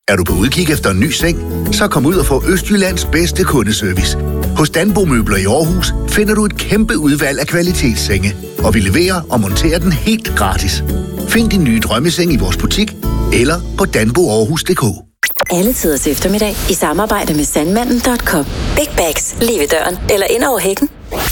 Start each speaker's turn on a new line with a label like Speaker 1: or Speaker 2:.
Speaker 1: Er du på udkig efter en ny seng? Så kom ud og få Østjyllands bedste kundeservice. Hos Danbo Møbler i Aarhus finder du et kæmpe udvalg af kvalitetssenge, og vi leverer og monterer den helt gratis. Find din nye drømmeseng i vores butik eller på danboaarhus.dk.
Speaker 2: Alle tiders eftermiddag i samarbejde med Sandmanden.com. Big bags lige ved døren eller ind over hækken.